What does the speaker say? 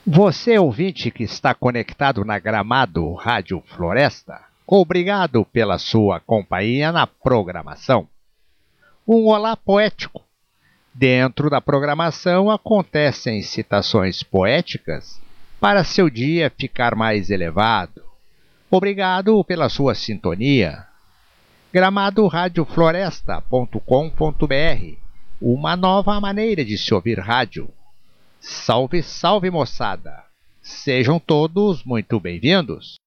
Você, ouvinte que está conectado na Gramado Rádio Floresta, obrigado pela sua companhia na programação. Um olá poético. Dentro da programação acontecem citações poéticas para seu dia ficar mais elevado. Obrigado pela sua sintonia. gramadoradiofloresta.com.br, uma nova maneira de se ouvir rádio. Salve, salve, moçada! Sejam todos muito bem-vindos!